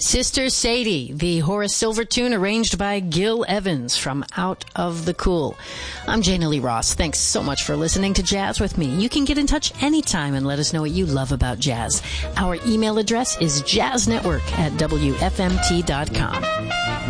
Sister Sadie, the Horace Silver tune arranged by Gil Evans from Out of the Cool. I'm Jana Lee Ross. Thanks so much for listening to Jazz with me. You can get in touch anytime and let us know what you love about jazz. Our email address is jazznetwork@wfmt.com.